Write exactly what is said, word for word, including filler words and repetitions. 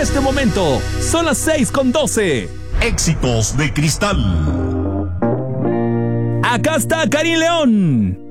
este momento. Son las seis con doce. Éxitos de Cristal. Acá está Karim León.